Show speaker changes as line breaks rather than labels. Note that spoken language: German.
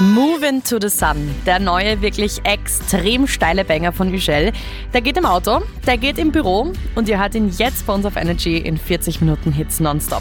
Move into the Sun, der neue, wirklich extrem steile Banger von Üschel. Der geht im Auto, der geht im Büro und ihr hört ihn jetzt bei uns auf Energy in 40 Minuten Hits nonstop.